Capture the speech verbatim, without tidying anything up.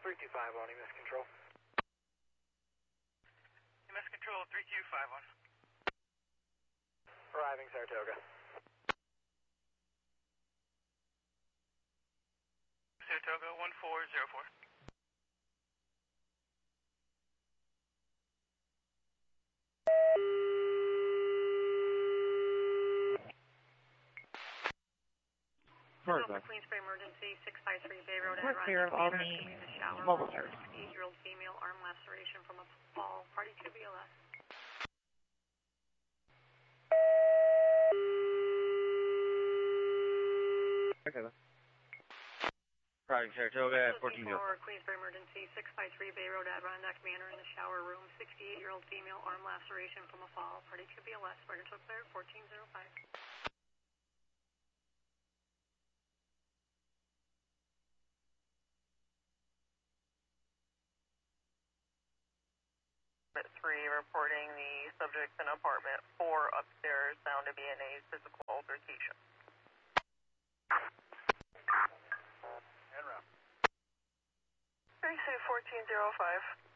three two five one, E M S Control. E M S Control, three two five one. Arriving Saratoga. Saratoga, one four zero four. Saratoga. Queensbury emergency, six five three Bay Road. We're clear of all the mobile areas. eight-year-old female arm laceration from a fall. Party to B L S. Saratoga. Arriving Saratoga at fourteen zero. Queensbury emergency, six five three Bay Road, Adirondack Manor in the shower room. sixty-eight-year-old female arm laceration from a fall. Party to B L S. Regulatory clear, fourteen zero five. Three reporting the subject in apartment four upstairs found to be in a physical altercation. And route. Three two fourteen zero five.